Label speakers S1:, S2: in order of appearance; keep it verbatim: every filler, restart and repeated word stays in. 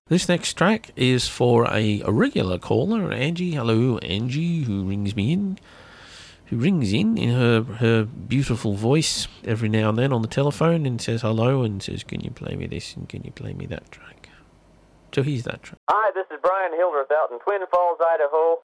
S1: This next track is for a, a regular caller, Angie. Hello, Angie, who rings me in. Who rings in in her, her beautiful voice every now and then on the telephone and says hello and says, can you play me this and can you play me that track? So here's that track.
S2: Hi, this is Brian Hildreth out in Twin Falls, Idaho.